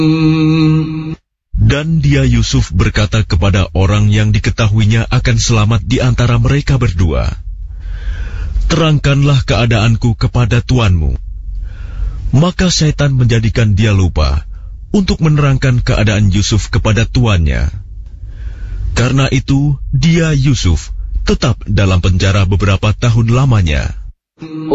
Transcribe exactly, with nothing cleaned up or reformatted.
Dan dia Yusuf berkata kepada orang yang diketahuinya akan selamat di antara mereka berdua, "Terangkanlah keadaanku kepada tuanmu." Maka syaitan menjadikan dia lupa untuk menerangkan keadaan Yusuf kepada tuannya. Karena itu, dia Yusuf tetap dalam penjara beberapa tahun lamanya.